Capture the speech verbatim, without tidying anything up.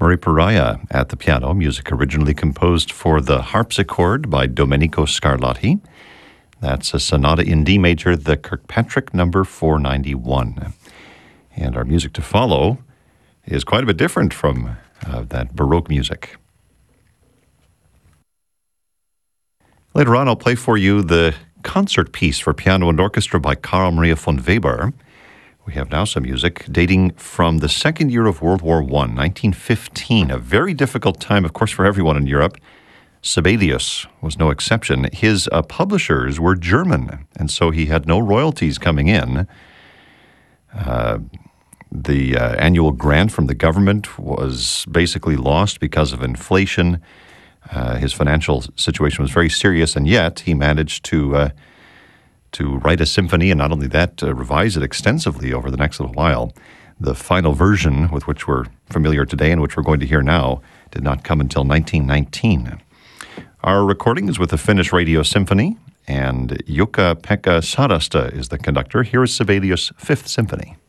Murray Pariah at the piano, music originally composed for the harpsichord by Domenico Scarlatti. That's a sonata in D major, the Kirkpatrick number four ninety-one. And our music to follow is quite a bit different from uh, that Baroque music. Later on, I'll play for you the concert piece for piano and orchestra by Carl Maria von Weber. We have now some music dating from the second year of World War One, nineteen fifteen, a very difficult time, of course, for everyone in Europe. Sibelius was no exception. His uh, publishers were German, and so he had no royalties coming in. Uh, the uh, annual grant from the government was basically lost because of inflation. Uh, his financial situation was very serious, and yet he managed to uh, to write a symphony, and not only that, uh, revise it extensively over the next little while. The final version, with which we're familiar today and which we're going to hear now, did not come until nineteen nineteen. Our recording is with the Finnish Radio Symphony, and Jukka-Pekka Sarasta is the conductor. Here is Sibelius' Fifth Symphony.